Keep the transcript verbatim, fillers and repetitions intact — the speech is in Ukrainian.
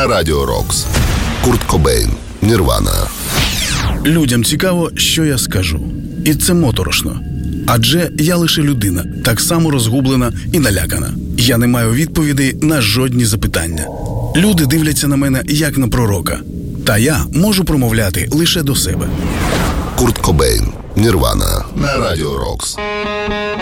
на Радіо Рокс. Курт Кобейн, Нірвана. Людям цікаво, що я скажу. І це моторошно. Адже я лише людина, так само розгублена і налякана. Я не маю відповідей на жодні запитання. Люди дивляться на мене як на пророка. Та я можу промовляти лише до себе. Курт Кобейн, Нірвана на Радіо Рокс.